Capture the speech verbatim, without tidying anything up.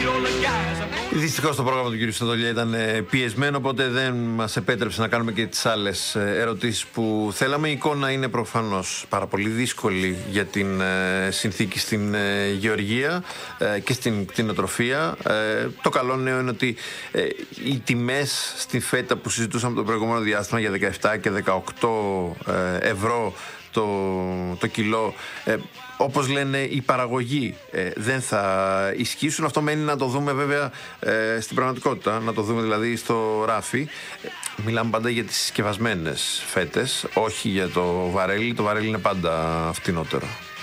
Δυστυχώς το πρόγραμμα του κ. Στοδολιά ήταν πιεσμένο, οπότε δεν μας επέτρεψε να κάνουμε και τις άλλες ερωτήσεις που θέλαμε. Η εικόνα είναι προφανώς πάρα πολύ δύσκολη για την συνθήκη στην γεωργία και στην κτηνοτροφία. Το καλό νέο είναι ότι οι τιμές στην φέτα που συζητούσαμε το προηγούμενο διάστημα για δεκαεπτά και δεκαοκτώ ευρώ το, το κιλό, ε, όπως λένε οι παραγωγοί, ε, δεν θα ισχύσουν. Αυτό μένει να το δούμε βέβαια ε, στην πραγματικότητα, να το δούμε δηλαδή στο ράφι. Ε, μιλάμε πάντα για τις συσκευασμένες φέτες, όχι για το βαρέλι. Το βαρέλι είναι πάντα φτηνότερο.